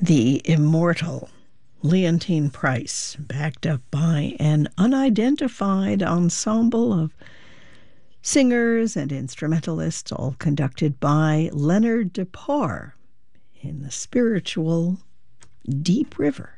The immortal Leontyne Price, backed up by an unidentified ensemble of singers and instrumentalists, all conducted by Leonard DePauw in the spiritual Deep River.